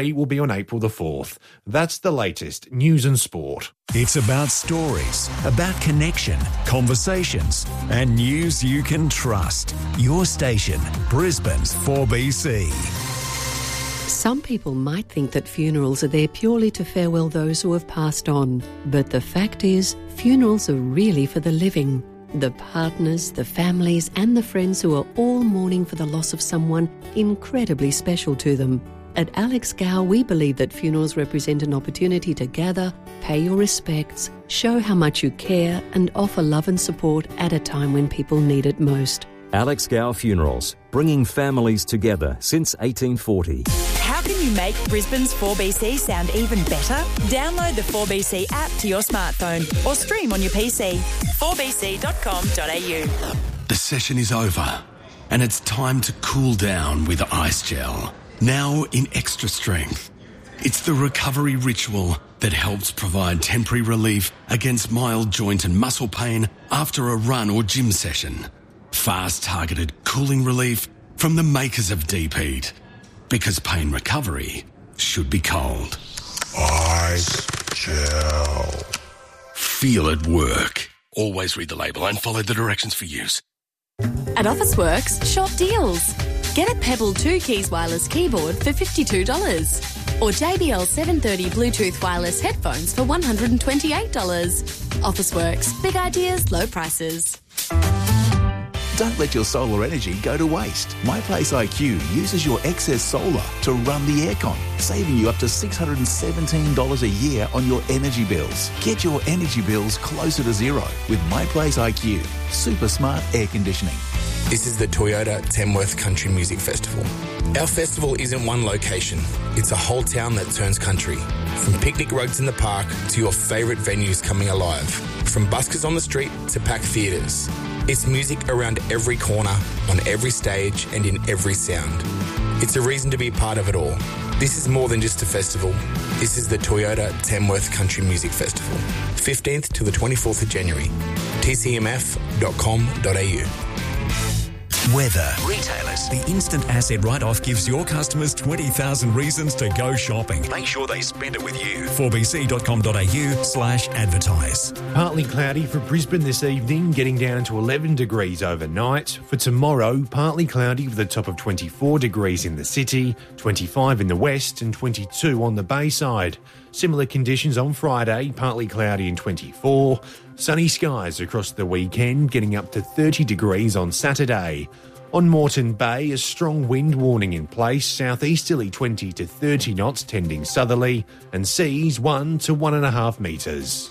three will be on April the fourth. That's the latest news and sport. It's about stories, about connection, conversations, and news you can trust. Your station, Brisbane's four B C. Some people might think that funerals are there purely to farewell those who have passed on. But the fact is, funerals are really for the living. The partners, the families and the friends who are all mourning for the loss of someone incredibly special to them. At Alex Gow, we believe that funerals represent an opportunity to gather, pay your respects, show how much you care and offer love and support at a time when people need it most. Alex Gow Funerals, bringing families together since eighteen forty. How can you make Brisbane's four B C sound even better? Download the four B C app to your smartphone or stream on your P C. four b c dot com dot a u. The session is over and it's time to cool down with Ice Gel. Now in extra strength. It's the recovery ritual that helps provide temporary relief against mild joint and muscle pain after a run or gym session. Fast targeted cooling relief from the makers of Deep Heat. Because pain recovery should be cold. Ice Gel. Feel it work. Always read the label and follow the directions for use. At Officeworks, shop deals. Get a Pebble two Keys wireless keyboard for fifty-two dollars. Or J B L seven thirty Bluetooth wireless headphones for one hundred twenty-eight dollars. Officeworks. Big ideas, low prices. Don't let your solar energy go to waste. MyPlace I Q uses your excess solar to run the aircon, saving you up to six hundred seventeen dollars a year on your energy bills. Get your energy bills closer to zero with MyPlace I Q. Super smart air conditioning. This is the Toyota Tamworth Country Music Festival. Our festival isn't one location. It's a whole town that turns country. From picnic rugs in the park to your favourite venues coming alive. From buskers on the street to packed theatres. It's music around every corner, on every stage and in every sound. It's a reason to be part of it all. This is more than just a festival. This is the Toyota Tamworth Country Music Festival. fifteenth to the twenty-fourth of January. t c m f dot com dot a u. Weather. Retailers. The instant asset write-off gives your customers twenty thousand reasons to go shopping. Make sure they spend it with you. four b c dot com dot a u slash advertise. Partly cloudy for Brisbane this evening, getting down to eleven degrees overnight. For tomorrow, partly cloudy with a top of twenty-four degrees in the city, twenty-five in the west and twenty-two on the Bayside. Similar conditions on Friday, partly cloudy and twenty-four. Sunny skies across the weekend, getting up to thirty degrees on Saturday. On Moreton Bay, a strong wind warning in place, southeasterly twenty to thirty knots tending southerly, and seas one to one and a half metres.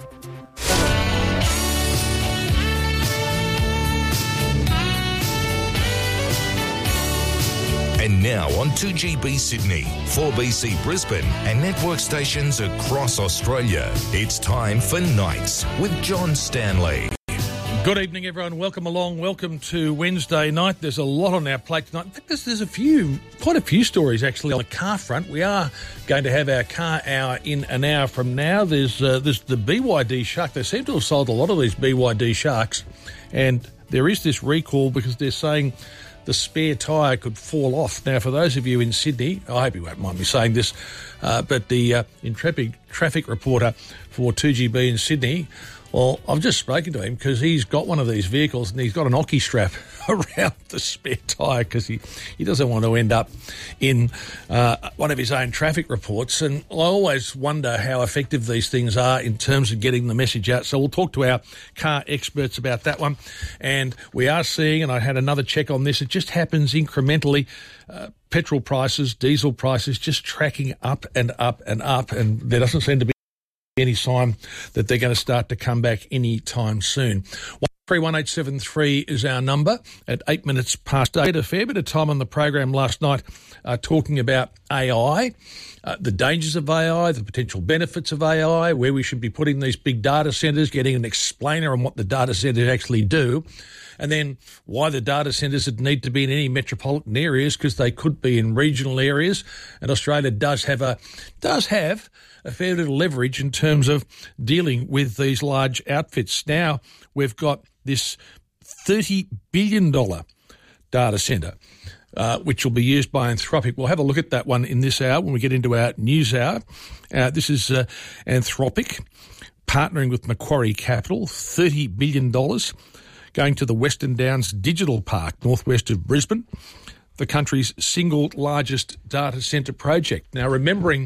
And now on two G B Sydney, four B C Brisbane and network stations across Australia, it's time for Nights with John Stanley. Good evening, everyone. Welcome along. Welcome to Wednesday night. There's a lot on our plate tonight. In fact, there's, there's a few, quite a few stories actually on the car front. We are going to have our car hour in an hour from now. There's, uh, there's the B Y D Shark. They seem to have sold a lot of these B Y D Sharks, and there is this recall because they're saying the spare tyre could fall off. Now, for those of you in Sydney, I hope you won't mind me saying this, uh, but the uh, intrepid traffic reporter for two G B in Sydney, well, I've just spoken to him because he's got one of these vehicles and he's got an hockey strap around the spare tyre because he, he doesn't want to end up in uh, one of his own traffic reports. And I always wonder how effective these things are in terms of getting the message out. So we'll talk to our car experts about that one. And we are seeing, and I had another check on this, it just happens incrementally, uh, petrol prices, diesel prices just tracking up and up and up, and there doesn't seem to be any sign that they're going to start to come back any time soon. one three one eight seven three is our number at eight minutes past eight. A fair bit of time on the program last night uh, talking about A I, uh, the dangers of A I, the potential benefits of A I, where we should be putting these big data centres, getting an explainer on what the data centres actually do, and then why the data centres would need to be in any metropolitan areas because they could be in regional areas. And Australia does have a does have a fair bit of leverage in terms of dealing with these large outfits. Now we've got this thirty billion dollars data centre uh, which will be used by Anthropic. We'll have a look at that one in this hour when we get into our news hour. Uh, this is uh, Anthropic partnering with Macquarie Capital, thirty billion dollars going to the Western Downs Digital Park, northwest of Brisbane, the country's single largest data centre project. Now, remembering,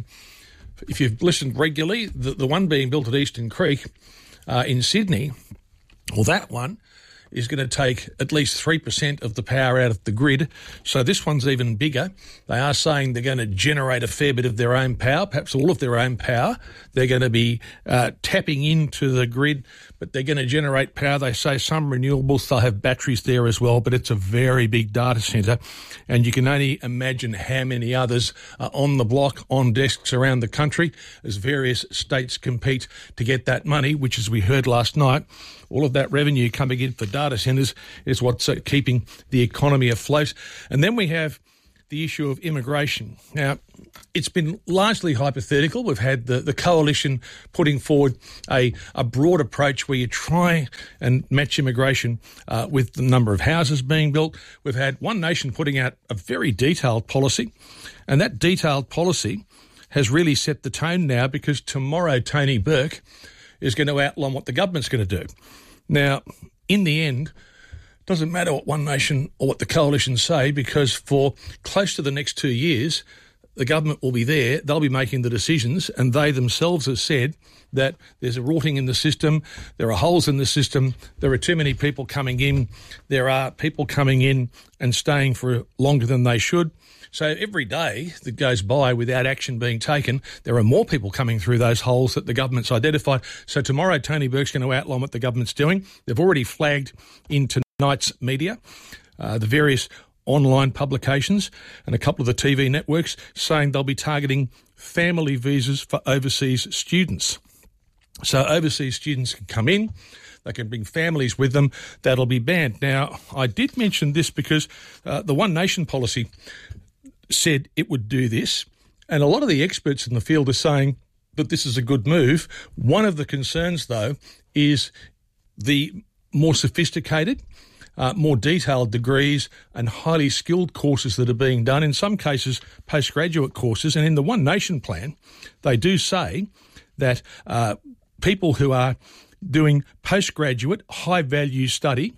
if you've listened regularly, the, the one being built at Eastern Creek uh, in Sydney, well, that one is going to take at least three percent of the power out of the grid. So this one's even bigger. They are saying they're going to generate a fair bit of their own power, perhaps all of their own power. They're going to be uh, tapping into the grid, but they're going to generate power. They say some renewables, they'll have batteries there as well, but it's a very big data centre. And you can only imagine how many others are on the block, on desks around the country, as various states compete to get that money, which, as we heard last night, all of that revenue coming in for data centres is what's uh, keeping the economy afloat. And then we have the issue of immigration. Now, it's been largely hypothetical. We've had the, the coalition putting forward a, a broad approach where you try and match immigration uh, with the number of houses being built. We've had One Nation putting out a very detailed policy, and that detailed policy has really set the tone now, because tomorrow Tony Burke is going to outline what the government's going to do. Now, in the end, it doesn't matter what One Nation or what the coalition say, because for close to the next two years, the government will be there, they'll be making the decisions, and they themselves have said that there's a rotting in the system, there are holes in the system, there are too many people coming in, there are people coming in and staying for longer than they should. So every day that goes by without action being taken, there are more people coming through those holes that the government's identified. So tomorrow, Tony Burke's going to outline what the government's doing. They've already flagged in tonight's media, uh, the various online publications and a couple of the T V networks, saying they'll be targeting family visas for overseas students. So overseas students can come in, they can bring families with them, that'll be banned. Now, I did mention this because uh, the One Nation policy said it would do this, and a lot of the experts in the field are saying that this is a good move. One of the concerns, though, is the more sophisticated, uh, more detailed degrees and highly skilled courses that are being done, in some cases postgraduate courses. And in the One Nation plan, they do say that uh, people who are doing postgraduate high-value study,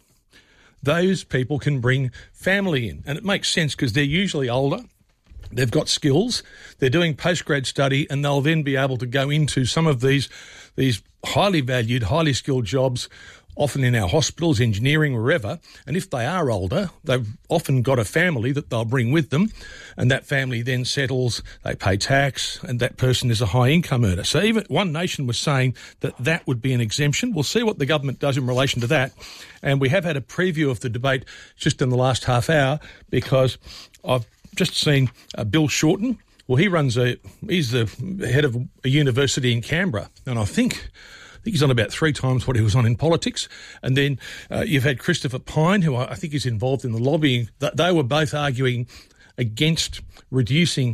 those people can bring family in. And it makes sense because they're usually older, they've got skills, they're doing postgrad study, and they'll then be able to go into some of these these highly valued, highly skilled jobs, often in our hospitals, engineering, wherever. And if they are older, they've often got a family that they'll bring with them, and that family then settles, they pay tax, and that person is a high income earner. So even One Nation was saying that that would be an exemption. We'll see what the government does in relation to that. And we have had a preview of the debate just in the last half hour, because I've just seen uh, Bill Shorten. Well, he runs a, he's the head of a university in Canberra, and I think, I think he's on about three times what he was on in politics. And then uh, you've had Christopher Pyne, who I think is involved in the lobbying. They were both arguing against reducing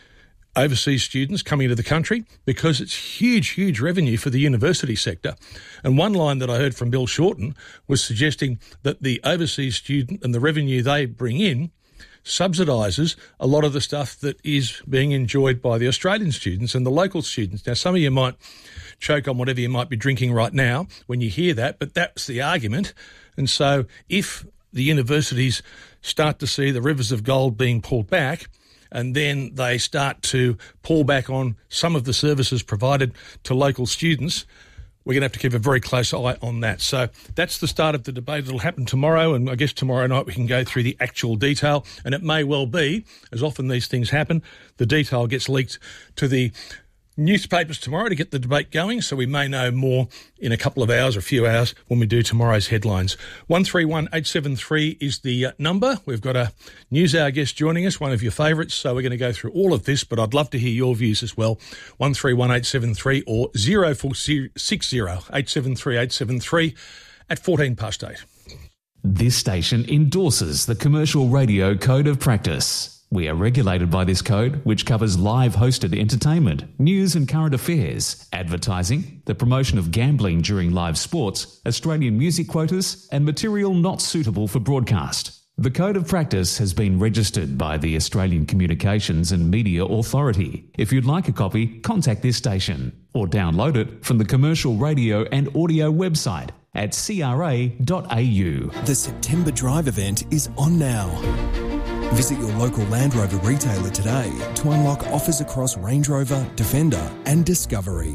overseas students coming to the country because it's huge, huge revenue for the university sector. And one line that I heard from Bill Shorten was suggesting that the overseas student and the revenue they bring in subsidises a lot of the stuff that is being enjoyed by the Australian students and the local students. Now, some of you might choke on whatever you might be drinking right now when you hear that, but that's the argument. And so if the universities start to see the rivers of gold being pulled back, and then they start to pull back on some of the services provided to local students, we're going to have to keep a very close eye on that. So that's the start of the debate. It'll happen tomorrow, and I guess tomorrow night we can go through the actual detail. And it may well be, as often these things happen, the detail gets leaked to the newspapers tomorrow to get the debate going, so we may know more in a couple of hours or a few hours when we do tomorrow's headlines. one three one eight seven three is the uh, number. We've got a news hour guest joining us, one of your favourites, so we're going to go through all of this, but I'd love to hear your views as well. one three one eight seven three or zero four six zero eight seven three eight seven three at fourteen past eight. This station endorses the Commercial Radio Code of Practice. We are regulated by this code, which covers live hosted entertainment, news and current affairs, advertising, the promotion of gambling during live sports, Australian music quotas, and material not suitable for broadcast. The Code of Practice has been registered by the Australian Communications and Media Authority. If you'd like a copy, contact this station or download it from the Commercial Radio and Audio website at c r a dot a u. The September Drive event is on now. Visit your local Land Rover retailer today to unlock offers across Range Rover, Defender and Discovery.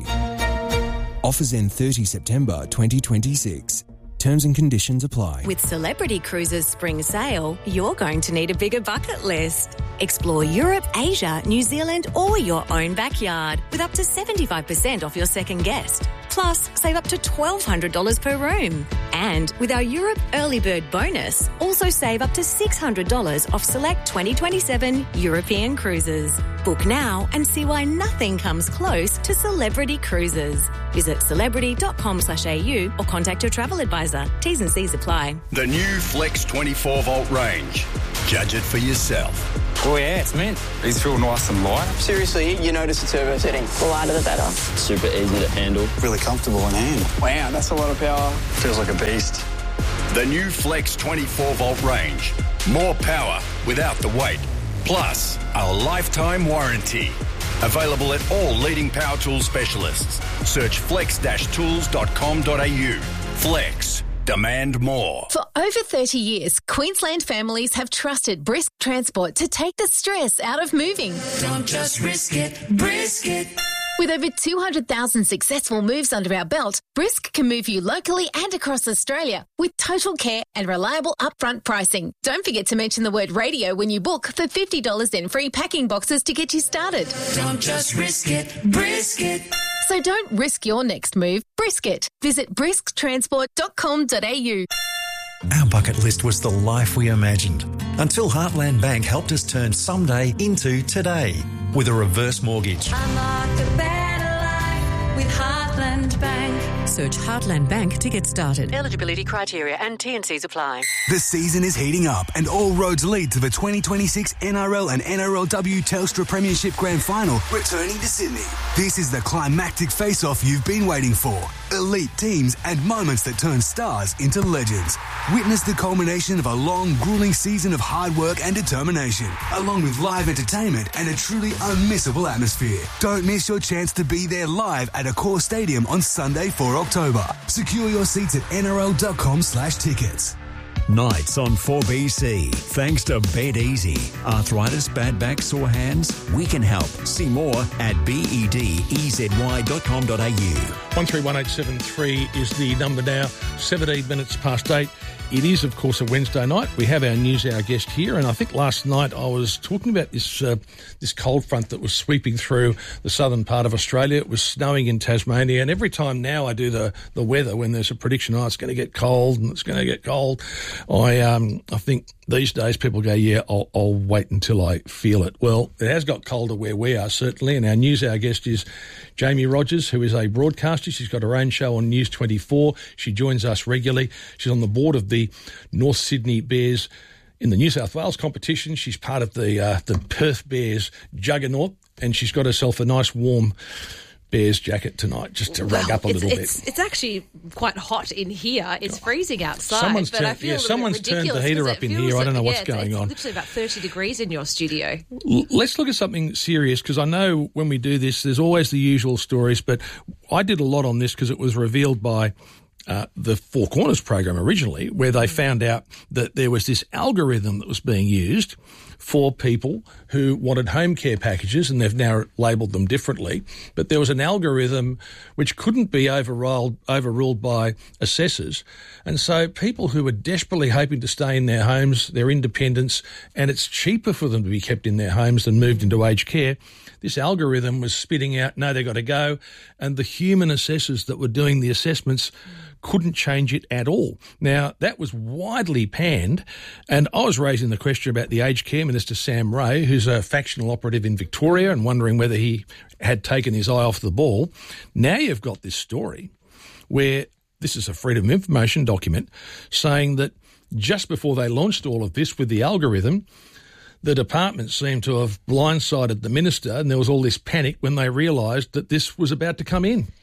Offers end thirtieth September twenty twenty-six. Terms and conditions apply. With Celebrity Cruises Spring Sale, you're going to need a bigger bucket list. Explore Europe, Asia, New Zealand or your own backyard with up to seventy-five percent off your second guest. Plus, save up to twelve hundred dollars per room. And with our Europe Early Bird bonus, also save up to six hundred dollars off select twenty twenty-seven European cruises. Book now and see why nothing comes close to Celebrity Cruises. Visit celebrity.com slash au or contact your travel advisor. T's and C's apply. The new Flex twenty-four volt range. Judge it for yourself. Oh yeah, it's mint. These feel nice and light. Seriously, you notice the turbo setting. The lighter the better. Super easy to handle. Really comfortable in hand. Wow, that's a lot of power. Feels like a beast. The new Flex twenty-four volt range. More power without the weight. Plus, a lifetime warranty. Available at all leading power tool specialists. Search flex dash tools dot com dot a u. Flex. Demand more. For over thirty years, Queensland families have trusted Brisk Transport to take the stress out of moving. Don't just risk it, brisk it. With over two hundred thousand successful moves under our belt, Brisk can move you locally and across Australia with total care and reliable upfront pricing. Don't forget to mention the word radio when you book for fifty dollars in free packing boxes to get you started. Don't just risk it, brisk it. So don't risk your next move, brisk it. Visit brisk transport dot com dot a u. Our bucket list was the life we imagined until Heartland Bank helped us turn someday into today with a reverse mortgage. Unlock a better life with Heartland Bank. Search Heartland Bank to get started. Eligibility criteria and T and Cs apply. The season is heating up and all roads lead to the twenty twenty-six N R L and N R L W Telstra Premiership Grand Final returning to Sydney. This is the climactic face-off you've been waiting for. Elite teams and moments that turn stars into legends. Witness the culmination of a long, grueling season of hard work and determination, along with live entertainment and a truly unmissable atmosphere. Don't miss your chance to be there live at Accor Stadium on Sunday, the fourth of October. Secure your seats at N R L dot com slash tickets. Nights on four B C. Thanks to Bed Easy. Arthritis, bad back, sore hands? We can help. See more at bed dot com dot a u. one three one eight seven three is the number now. seventeen minutes past eight. It is, of course, a Wednesday night. We have our News Hour guest here, and I think last night I was talking about this uh, this cold front that was sweeping through the southern part of Australia. It was snowing in Tasmania, and every time now I do the, the weather, when there's a prediction, oh, it's going to get cold and it's going to get cold, I um I think these days people go, yeah, I'll, I'll wait until I feel it. Well, it has got colder where we are, certainly, and our News Hour guest is Jamie Rogers, who is a broadcaster. She's got her own show on News twenty-four. She joins us regularly. She's on the board of the North Sydney Bears in the New South Wales competition. She's part of the uh, the Perth Bears juggernaut, and she's got herself a nice warm Bears jacket tonight, just to rag well, up a it's, little it's, bit. It's actually quite hot in here. It's freezing outside, someone's but turned, I feel yeah, a little someone's bit turned the heater up in here. I don't know like, what's yeah, going it's, on. It's literally about thirty degrees in your studio. L- let's look at something serious, because I know when we do this, there's always the usual stories, but I did a lot on this because it was revealed by Uh, the Four Corners program originally, where they found out that there was this algorithm that was being used for people who wanted home care packages, and they've now labelled them differently. But there was an algorithm which couldn't be overruled, overruled by assessors. And so people who were desperately hoping to stay in their homes, their independence, and it's cheaper for them to be kept in their homes than moved into aged care, this algorithm was spitting out, no, they've got to go. And the human assessors that were doing the assessments couldn't change it at all. Now, that was widely panned, and I was raising the question about the Aged Care Minister, Sam Ray, who's a factional operative in Victoria, and wondering whether he had taken his eye off the ball. Now you've got this story where this is a Freedom of Information document saying that just before they launched all of this with the algorithm, the department seemed to have blindsided the minister, and there was all this panic when they realised that this was about to come in.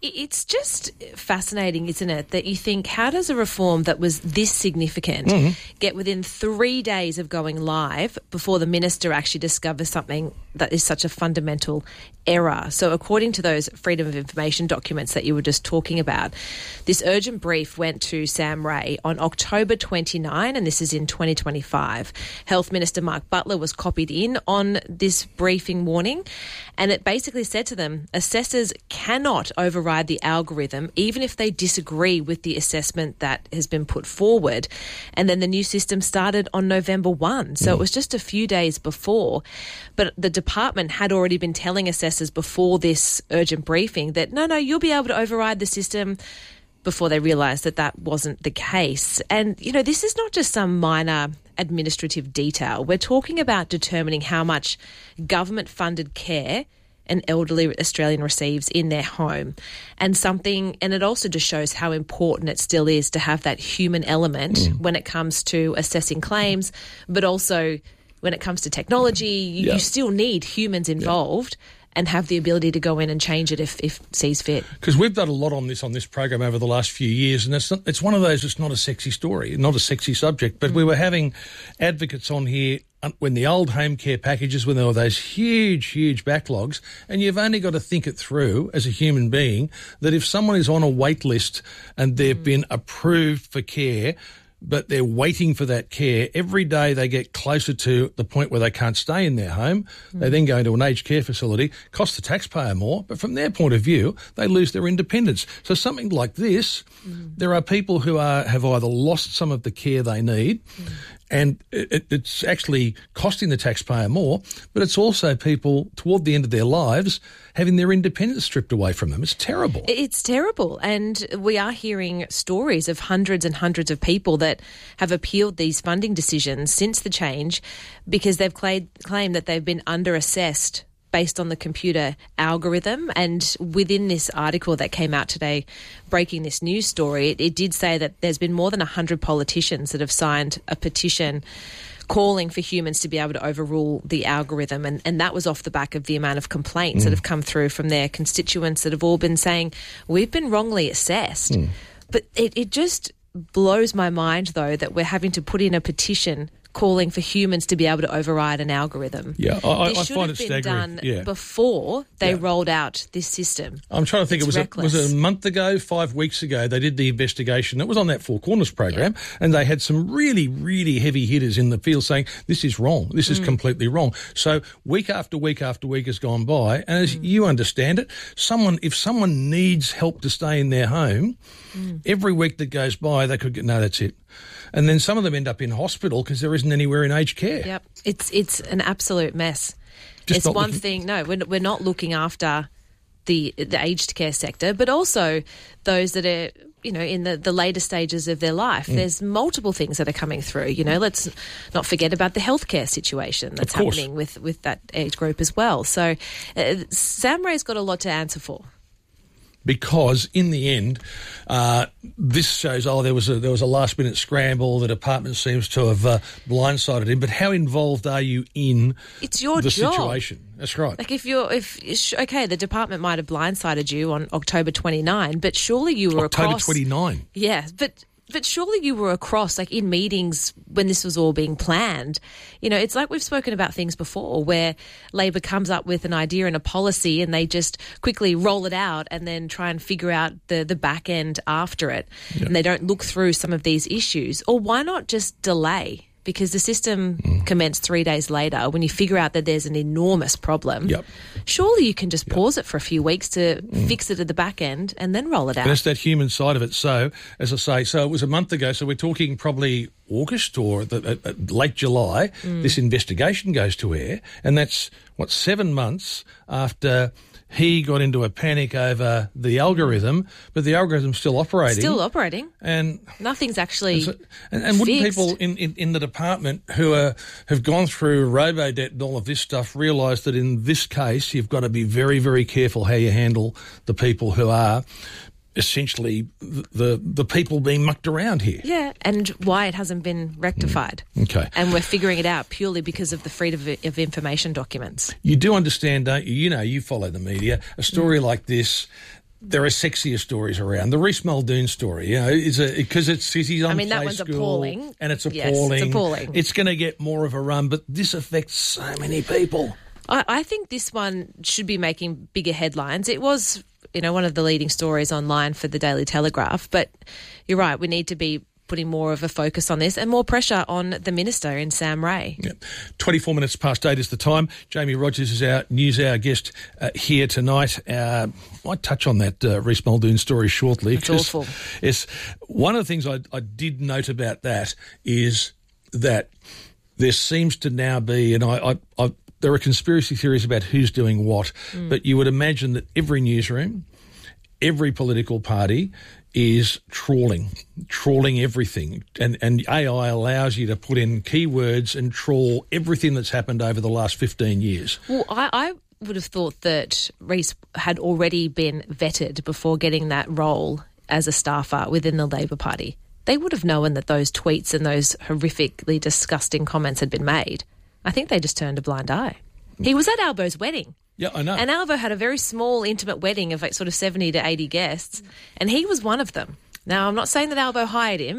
It's just fascinating, isn't it, that you think, how does a reform that was this significant Mm-hmm. get within three days of going live before the minister actually discovers something that is such a fundamental error? So according to those Freedom of Information documents that you were just talking about, this urgent brief went to Sam Ray on October twenty-ninth, and this is in twenty twenty-five. Health Minister Mark Butler was copied in on this briefing warning, and it basically said to them, assessors cannot override the algorithm even if they disagree with the assessment that has been put forward. And then the new system started on November first, so mm. it was just a few days before. But the department had already been telling assessors before this urgent briefing that, no, no, you'll be able to override the system, before they realised that that wasn't the case. And, you know, this is not just some minor administrative detail. We're talking about determining how much government-funded care an elderly Australian receives in their home, and something, and it also just shows how important it still is to have that human element mm. when it comes to assessing claims, but also when it comes to technology, you, Yeah. you still need humans involved yeah. and have the ability to go in and change it if, if sees fit. Because we've done a lot on this on this program over the last few years, and it's not, it's one of those. It's not a sexy story, not a sexy subject. But mm. we were having advocates on here when the old home care packages, when there were those huge, huge backlogs, and you've only got to think it through as a human being that if someone is on a wait list and they've mm. been approved for care, but they're waiting for that care, every day they get closer to the point where they can't stay in their home. Mm. They then go into an aged care facility, cost the taxpayer more, but from their point of view, they lose their independence. So something like this, mm. there are people who are have either lost some of the care they need, mm. and it, it's actually costing the taxpayer more, but it's also people toward the end of their lives having their independence stripped away from them. It's terrible. It's terrible. And we are hearing stories of hundreds and hundreds of people that have appealed these funding decisions since the change because they've claimed, claimed that they've been under-assessed based on the computer algorithm. And within this article that came out today, breaking this news story, it, it did say that there's been more than one hundred politicians that have signed a petition calling for humans to be able to overrule the algorithm. And, and that was off the back of the amount of complaints mm. that have come through from their constituents that have all been saying, we've been wrongly assessed. Mm. But it, it just blows my mind, though, that we're having to put in a petition calling for humans to be able to override an algorithm. Yeah, I, this I should find have it been staggering. done yeah. before they yeah. rolled out this system. I'm trying to think, it's it was a, was it a month ago, five weeks ago, they did the investigation. It was on that Four Corners program, yeah. and they had some really, really heavy hitters in the field saying, this is wrong, this is mm. completely wrong. So week after week after week has gone by, and as mm. you understand it, someone if someone needs help to stay in their home, mm. every week that goes by, they could get, no, that's it. And then some of them end up in hospital because there isn't anywhere in aged care. Yep, it's it's an absolute mess. Just it's one looking- thing. No, we're, we're not looking after the the aged care sector, but also those that are, you know, in the, the later stages of their life. Mm. There's multiple things that are coming through. You know, let's not forget about the healthcare situation that's happening with with that age group as well. So, uh, Sam Ray's got a lot to answer for. Because in the end, uh, this shows, oh, there was a there was a last minute scramble. The department seems to have uh, blindsided him. But how involved are you in it's your the job. situation? That's right. Like if you're if okay, the department might have blindsided you on October twenty-ninth, but surely you were October across. October twenty-ninth. Yeah, but. But surely you were across, like in meetings when this was all being planned. You know, it's like we've spoken about things before where Labor comes up with an idea and a policy and they just quickly roll it out and then try and figure out the, the back end after it. Yep. And they don't look through some of these issues. Or why not just delay? Because the system mm. commenced three days later when you figure out that there's an enormous problem. Yep. Surely you can just yep. pause it for a few weeks to mm. fix it at the back end and then roll it out. And it's that human side of it. So, as I say, so it was a month ago, so we're talking probably August or the, uh, late July, mm. this investigation goes to air, and that's, what, seven months after he got into a panic over the algorithm, but the algorithm's still operating. Still operating. And nothing's actually and, so, and, and wouldn't fixed. people in, in, in the department who are, have gone through robo-debt and all of this stuff realise that in this case you've got to be very, very careful how you handle the people who are essentially the, the the people being mucked around here. Yeah, and why it hasn't been rectified. Mm. Okay. And we're figuring it out purely because of the Freedom of, of Information documents. You do understand, don't you? You know, you follow the media. A story mm. like this, there are sexier stories around. The Reece Muldoon story, you know, is a because it's he's on I mean, that Play one's School, appalling. and it's Yes, appalling. it's appalling. It's going to get more of a run, but this affects so many people. I, I think this one should be making bigger headlines. It was, you know, one of the leading stories online for the Daily Telegraph, but you're right, we need to be putting more of a focus on this and more pressure on the minister in Sam Ray. Yep. twenty-four minutes past eight is the time. Jamie Rogers is our news hour guest uh, here tonight. Uh, I might touch on that uh, Reece Muldoon story shortly. It's awful. It's, one of the things I, I did note about that is that there seems to now be, and I, I, I there are conspiracy theories about who's doing what, mm. but you would imagine that every newsroom, every political party is trawling, trawling everything. And, and A I allows you to put in keywords and trawl everything that's happened over the last fifteen years. Well, I, I would have thought that Reece had already been vetted before getting that role as a staffer within the Labor Party. They would have known that those tweets and those horrifically disgusting comments had been made. I think they just turned a blind eye. He was at Albo's wedding. Yeah, I know. And Albo had a very small, intimate wedding of like sort of seventy to eighty guests, and he was one of them. Now, I'm not saying that Albo hired him,